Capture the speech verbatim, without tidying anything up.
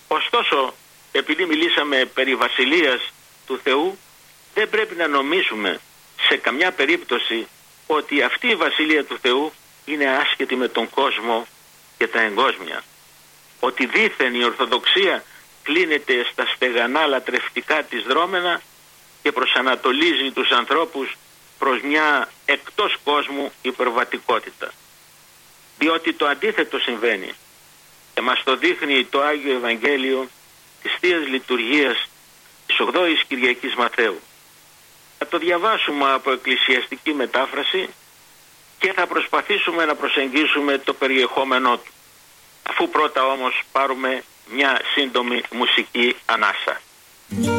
Ωστόσο, επειδή μιλήσαμε περί βασιλείας του Θεού, δεν πρέπει να νομίζουμε σε καμιά περίπτωση ότι αυτή η βασιλεία του Θεού είναι άσχετη με τον κόσμο και τα εγκόσμια. Ότι δήθεν η Ορθοδοξία κλείνεται στα στεγανά λατρευτικά της δρόμενα και προσανατολίζει τους ανθρώπους προς μια εκτός κόσμου υπερβατικότητα. Διότι το αντίθετο συμβαίνει και μας το δείχνει το Άγιο Ευαγγέλιο της Θείας Λειτουργίας της ογδόης Κυριακής Μαθαίου. Θα το διαβάσουμε από εκκλησιαστική μετάφραση και θα προσπαθήσουμε να προσεγγίσουμε το περιεχόμενό του. Αφού πρώτα όμως πάρουμε μια σύντομη μουσική ανάσα.